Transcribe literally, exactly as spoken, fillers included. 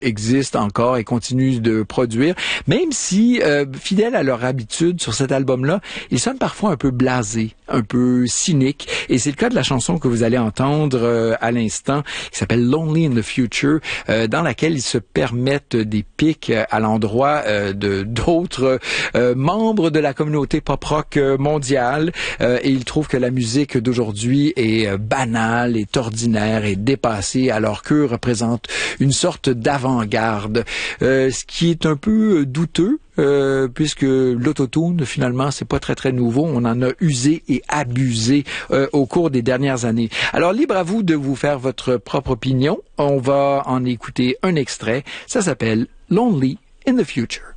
existent encore et continuent de produire, même si, euh, fidèles à leur habitude sur cet album-là, ils sonnent parfois un peu blasés, un peu cyniques, et c'est le cas de la chanson que vous allez entendre euh, à l'instant, qui s'appelle Lonely in the Future, euh, dans laquelle ils se permettent des pics à l'endroit euh, de d'autres euh, membres de la communauté pop-rock mondiale, euh, et ils trouvent que la musique d'aujourd'hui est euh, banale, est ordinaire, est dépassée, alors qu'eux représentent une sorte d'avant garde, euh, ce qui est un peu douteux, euh, puisque l'autotune, finalement, c'est pas très très nouveau. On en a usé et abusé euh, au cours des dernières années. Alors, libre à vous de vous faire votre propre opinion. On va en écouter un extrait. Ça s'appelle Lonely in the Future.